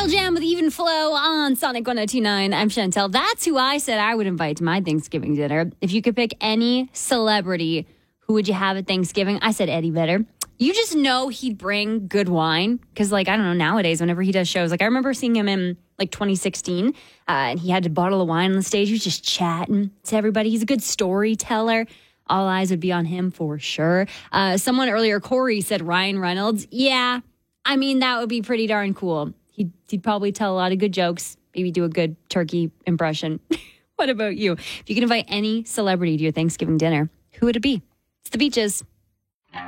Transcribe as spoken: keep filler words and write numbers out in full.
Jam with Even Flow on Sonic one oh two point nine. I'm Chantel. That's who I said I would invite to my Thanksgiving dinner. If you could pick any celebrity, who would you have at Thanksgiving? I said Eddie Vedder. You just know he'd bring good wine. Because, like, I don't know, nowadays, whenever he does shows, like, I remember seeing him in, like, twenty sixteen, uh, and he had a bottle of wine on the stage. He was just chatting to everybody. He's a good storyteller. All eyes would be on him for sure. Uh, someone earlier, Corey, said Ryan Reynolds. Yeah, I mean, that would be pretty darn cool. He'd, he'd probably tell a lot of good jokes, maybe do a good turkey impression. What about you? If you could invite any celebrity to your Thanksgiving dinner, who would it be? It's The Beaches.